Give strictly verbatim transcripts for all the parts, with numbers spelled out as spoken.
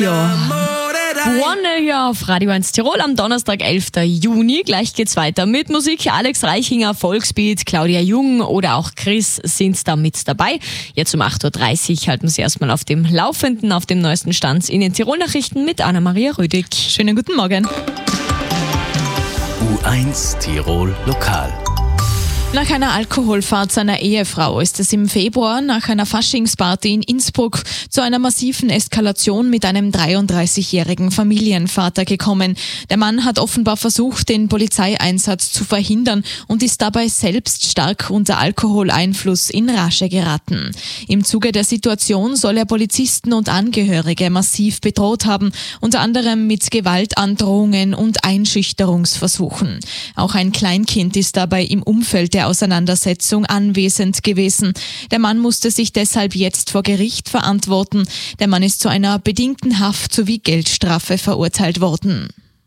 Ja. One hier auf Radio eins Tirol am Donnerstag, elften Juni. Gleich geht's weiter mit Musik. Alex Reichinger, Volksbeat, Claudia Jung oder auch Chris sind da mit dabei. Jetzt um acht Uhr dreißig halten Sie erstmal auf dem Laufenden, auf dem neuesten Stand in den Tirol-Nachrichten mit Anna-Maria Rüdig. Schönen guten Morgen. U eins Tirol Lokal. Nach einer Alkoholfahrt seiner Ehefrau ist es im Februar nach einer Faschingsparty in Innsbruck zu einer massiven Eskalation mit einem dreiunddreißigjährigen Familienvater gekommen. Der Mann hat offenbar versucht, den Polizeieinsatz zu verhindern und ist dabei selbst stark unter Alkoholeinfluss in Rage geraten. Im Zuge der Situation soll er Polizisten und Angehörige massiv bedroht haben, unter anderem mit Gewaltandrohungen und Einschüchterungsversuchen. Auch ein Kleinkind ist dabei im Umfeld der Auseinandersetzung anwesend gewesen. Der Mann musste sich deshalb jetzt vor Gericht verantworten. Der Mann ist zu einer bedingten Haft sowie Geldstrafe verurteilt worden.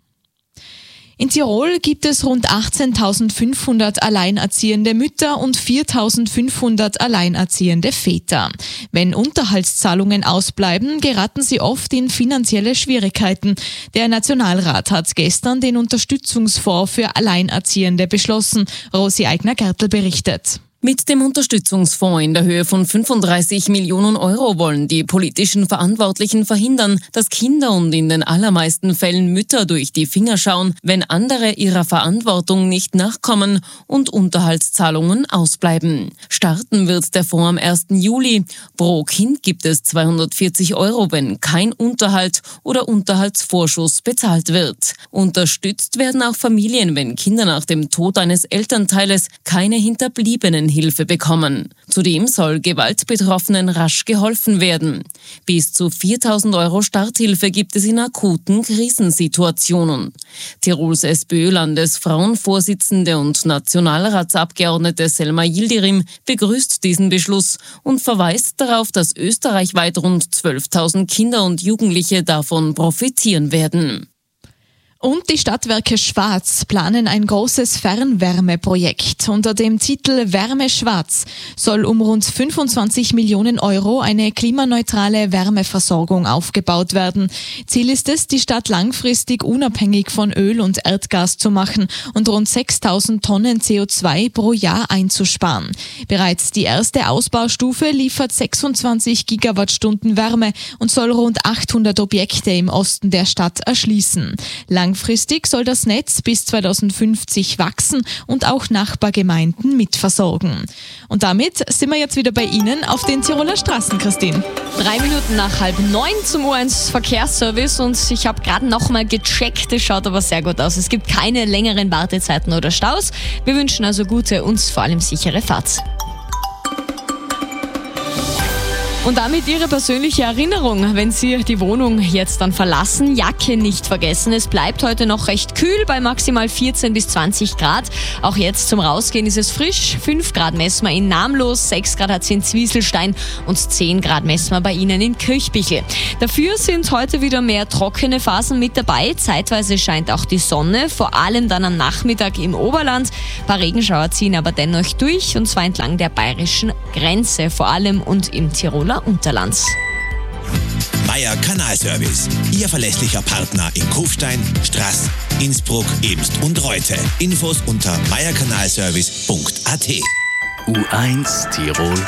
In Tirol gibt es rund achtzehntausendfünfhundert alleinerziehende Mütter und viertausendfünfhundert alleinerziehende Väter. Wenn Unterhaltszahlungen ausbleiben, geraten sie oft in finanzielle Schwierigkeiten. Der Nationalrat hat gestern den Unterstützungsfonds für Alleinerziehende beschlossen. Rosi Eigner-Gertl berichtet. Mit dem Unterstützungsfonds in der Höhe von fünfunddreißig Millionen Euro wollen die politischen Verantwortlichen verhindern, dass Kinder und in den allermeisten Fällen Mütter durch die Finger schauen, wenn andere ihrer Verantwortung nicht nachkommen und Unterhaltszahlungen ausbleiben. Starten wird der Fonds am ersten Juli. Pro Kind gibt es zweihundertvierzig Euro, wenn kein Unterhalt oder Unterhaltsvorschuss bezahlt wird. Unterstützt werden auch Familien, wenn Kinder nach dem Tod eines Elternteiles keine Hinterbliebenen Hilfe bekommen. Zudem soll Gewaltbetroffenen rasch geholfen werden. Bis zu viertausend Euro Starthilfe gibt es in akuten Krisensituationen. Tirols SPÖ-Landesfrauenvorsitzende und Nationalratsabgeordnete Selma Yildirim begrüßt diesen Beschluss und verweist darauf, dass österreichweit rund zwölftausend Kinder und Jugendliche davon profitieren werden. Und die Stadtwerke Schwaz planen ein großes Fernwärmeprojekt. Unter dem Titel Wärme Schwaz soll um rund fünfundzwanzig Millionen Euro eine klimaneutrale Wärmeversorgung aufgebaut werden. Ziel ist es, die Stadt langfristig unabhängig von Öl und Erdgas zu machen und rund sechstausend Tonnen C O zwei pro Jahr einzusparen. Bereits die erste Ausbaustufe liefert sechsundzwanzig Gigawattstunden Wärme und soll rund achthundert Objekte im Osten der Stadt erschließen. Langfristig soll das Netz bis zweitausendfünfzig wachsen und auch Nachbargemeinden mitversorgen. Und damit sind wir jetzt wieder bei Ihnen auf den Tiroler Straßen, Christine. Drei Minuten nach halb neun zum U eins Verkehrsservice und ich habe gerade nochmal gecheckt, es schaut aber sehr gut aus. Es gibt keine längeren Wartezeiten oder Staus. Wir wünschen also gute und vor allem sichere Fahrt. Und damit Ihre persönliche Erinnerung, wenn Sie die Wohnung jetzt dann verlassen, Jacke nicht vergessen. Es bleibt heute noch recht kühl bei maximal vierzehn bis zwanzig Grad. Auch jetzt zum Rausgehen ist es frisch. fünf Grad messen wir in Namlos, sechs Grad hat es in Zwieselstein und zehn Grad messen wir bei Ihnen in Kirchbichel. Dafür sind heute wieder mehr trockene Phasen mit dabei. Zeitweise scheint auch die Sonne, vor allem dann am Nachmittag im Oberland. Ein paar Regenschauer ziehen aber dennoch durch und zwar entlang der bayerischen Grenze, vor allem und im Tiroler Unterland. Meier Kanalservice, Ihr verlässlicher Partner in Kufstein, Straß, Innsbruck, Ebst und Reute. Infos unter meier kanalservice punkt a t. U eins Tirol